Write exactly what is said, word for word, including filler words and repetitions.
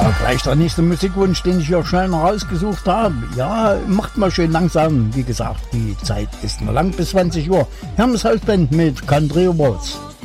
Ja, gleich der nächste Musikwunsch, den ich hier schnell noch rausgesucht habe. Ja, macht mal schön langsam. Wie gesagt, die Zeit ist noch lang bis zwanzig Uhr. Hermes Hausband mit Country Waltz.